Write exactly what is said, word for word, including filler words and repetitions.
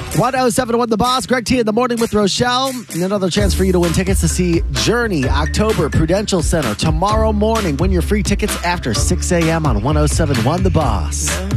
one oh seven one The Boss, Greg T in the morning with Rochelle. And another chance for you to win tickets to see Journey, October, Prudential Center, tomorrow morning. Win your free tickets after six a.m. on one oh seven one The Boss.